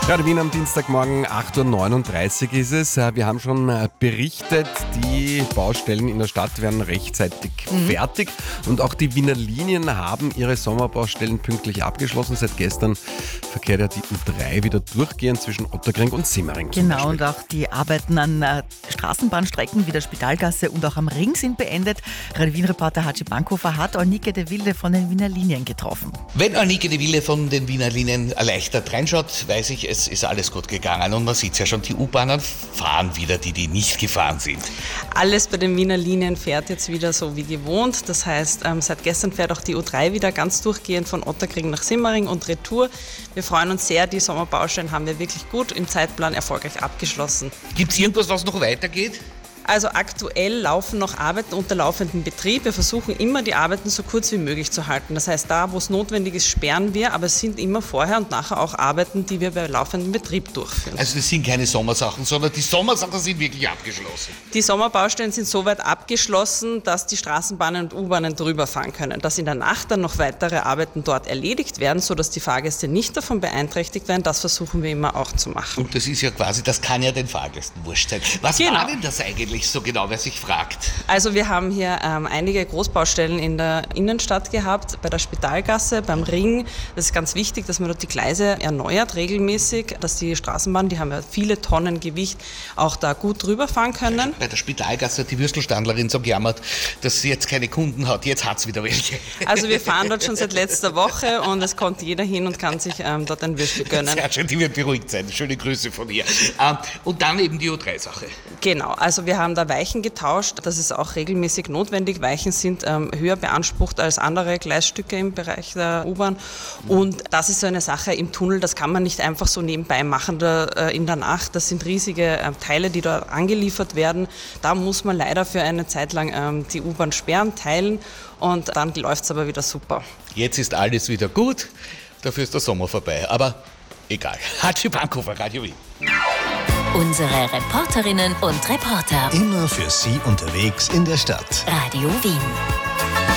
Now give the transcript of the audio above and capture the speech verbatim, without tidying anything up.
Gerade Wien am Dienstagmorgen, acht Uhr neununddreißig ist es. Wir haben schon berichtet, die Baustellen in der Stadt werden rechtzeitig mhm. fertig. Und auch die Wiener Linien haben ihre Sommerbaustellen pünktlich abgeschlossen. Seit gestern verkehrt ja die U drei wieder durchgehend zwischen Otterkring und Simmering. Genau, und auch die Arbeiten an äh, Straßenbahnstrecken wie der Spitalgasse und auch am Ring sind beendet. Radio Wien-Reporter Haji Bankhofer hat Eunike de Wilde von den Wiener Linien getroffen. Wenn Eunike de Wilde von den Wiener Linien erleichtert reinschaut, weiß ich, es ist alles gut gegangen. Und man sieht ja schon, die U-Bahnen fahren wieder, die, die nicht gefahren sind. Alles bei den Wiener Linien fährt jetzt wieder so wie gewohnt. Das heißt, ähm, seit gestern fährt auch die U drei wieder ganz durchgehend von Otterkring nach Simmering und Retour. Wir freuen uns sehr, die Sommerbaustellen haben wir wirklich gut im Zeitplan erfolgreich abgeschlossen. Gibt es irgendwas, was noch weitergeht? Also aktuell laufen noch Arbeiten unter laufendem Betrieb. Wir versuchen immer, die Arbeiten so kurz wie möglich zu halten. Das heißt, da, wo es notwendig ist, sperren wir, aber es sind immer vorher und nachher auch Arbeiten, die wir bei laufendem Betrieb durchführen. Also das sind keine Sommersachen, sondern die Sommersachen sind wirklich abgeschlossen? Die Sommerbaustellen sind soweit abgeschlossen, dass die Straßenbahnen und U-Bahnen drüber fahren können. Dass in der Nacht dann noch weitere Arbeiten dort erledigt werden, sodass die Fahrgäste nicht davon beeinträchtigt werden, das versuchen wir immer auch zu machen. Und das ist ja quasi, das kann ja den Fahrgästen wurscht sein. Was genau. war denn das eigentlich so genau, wer sich fragt? Also wir haben hier ähm, einige Großbaustellen in der Innenstadt gehabt, bei der Spitalgasse, beim Ring. Das ist ganz wichtig, dass man dort die Gleise erneuert regelmäßig, dass die Straßenbahnen, die haben ja viele Tonnen Gewicht, auch da gut drüber fahren können. Bei der Spitalgasse hat die Würstelstandlerin so gejammert, dass sie jetzt keine Kunden hat. Jetzt hat es wieder welche. Also wir fahren dort schon seit letzter Woche und es kommt jeder hin und kann sich ähm, dort ein Würstel gönnen. Sehr schön, die wird beruhigt sein. Schöne Grüße von ihr. Ähm, und dann eben die U drei Sache. Genau, also wir haben da Weichen getauscht. Das ist auch regelmäßig notwendig. Weichen sind ähm, höher beansprucht als andere Gleisstücke im Bereich der U-Bahn. Und das ist so eine Sache im Tunnel, das kann man nicht einfach so nebenbei machen da, äh, in der Nacht. Das sind riesige äh, Teile, die da angeliefert werden. Da muss man leider für eine Zeit lang ähm, die U-Bahn sperren, teilen und dann läuft es aber wieder super. Jetzt ist alles wieder gut, dafür ist der Sommer vorbei. Aber egal. Haji Bankhofer, Radio Wien. Unsere Reporterinnen und Reporter. Immer für Sie unterwegs in der Stadt. Radio Wien.